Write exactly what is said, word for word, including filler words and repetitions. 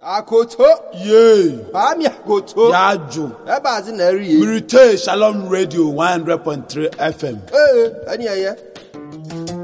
Akoto. Yay. Bami akoto. Yaju. Eba zi na ri ye. Mirite Shalom Radio one hundred point three F M. Eh, ani aye.